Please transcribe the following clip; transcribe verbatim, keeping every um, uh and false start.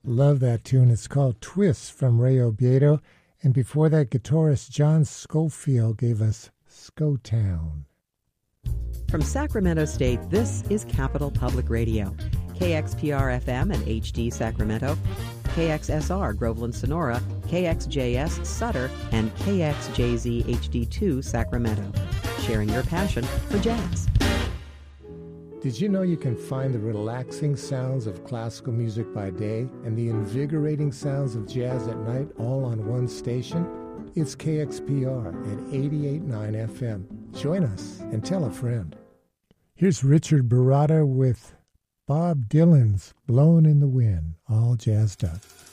Love that tune. It's called Twist from Ray Obiedo. And before that, guitarist John Schofield gave us Skotown. From Sacramento State, this is Capital Public Radio. K X P R F M and H D Sacramento, K X S R Groveland Sonora, K X J S Sutter, and K X J Z H D two Sacramento. Sharing your passion for jazz. Did you know you can find the relaxing sounds of classical music by day and the invigorating sounds of jazz at night all on one station? It's K X P R at eighty-eight point nine F M. Join us and tell a friend. Here's Richard Baratta with Bob Dylan's Blowin' in the Wind, all jazzed up.